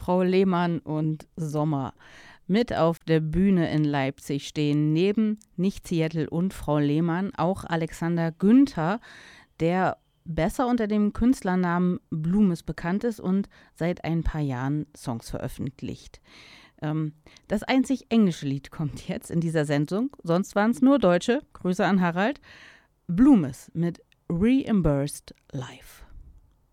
Frau Lehmann und Sommer. Mit auf der Bühne in Leipzig stehen neben Nicht Seattle und Frau Lehmann auch Alexander Günther, der besser unter dem Künstlernamen Blumes bekannt ist und seit ein paar Jahren Songs veröffentlicht. Das einzig englische Lied kommt jetzt in dieser Sendung, sonst waren es nur deutsche. Grüße an Harald. Blumes mit Reimbursed Live.